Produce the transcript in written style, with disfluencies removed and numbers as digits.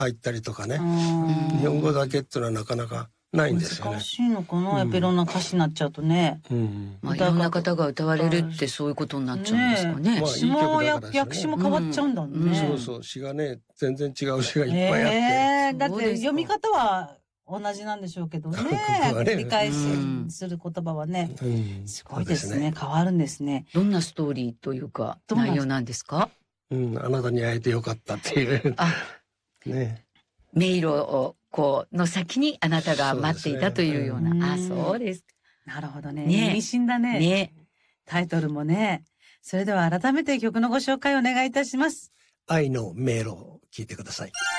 入ったりとかね。日本語だけっていうのはなかなかないんですよね。 難しいのかな、やっぱりいろんな歌詞になっちゃうとね。 まあ、いろんな方が歌われるってそういうことになっちゃうんですかね。 詩も訳詞も変わっちゃうんだね。 そうそう、詩がね、全然違う詩がいっぱいあって。 だって読み方は同じなんでしょうけどね。理解する言葉はね。すごいですね。変わるんですね。 どんなストーリーというか、内容なんですか？ あなたに会えてよかったっていう。ね。 迷路をの先にあなたが待っていたというような。そうです。 なるほどね。意味深だね。ね。タイトルもね。それでは改めて曲のご紹介をお願いいたします。 愛の迷路を聞いてください。